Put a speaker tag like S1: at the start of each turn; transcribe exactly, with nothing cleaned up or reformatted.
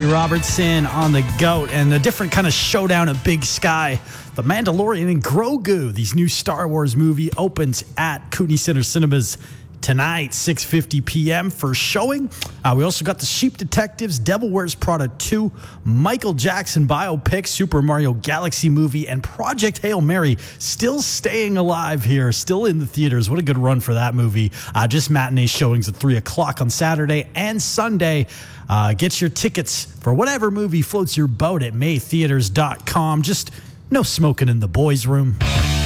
S1: Robertson on the GOAT, and a different kind of showdown at Big Sky. The Mandalorian and Grogu, these new Star Wars movie, opens at Kootenai Center Cinemas tonight, six fifty p.m. for showing. Uh, we also got The Sheep Detectives, Devil Wears Prada two, Michael Jackson biopic, Super Mario Galaxy movie, and Project Hail Mary still staying alive here, still in the theaters. What a good run for that movie. Uh, just matinee showings at three o'clock on Saturday and Sunday. Uh, get your tickets for whatever movie floats your boat at may theaters dot com. Just no smoking in the boys' room.